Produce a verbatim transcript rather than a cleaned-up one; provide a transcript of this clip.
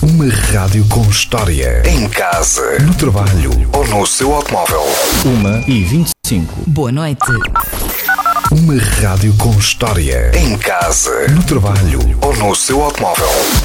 Uma rádio com história. Em casa, no trabalho ou no seu automóvel. Uma e vinte e cinco. Boa noite. Uma rádio com história. Em casa, no trabalho ou no seu automóvel.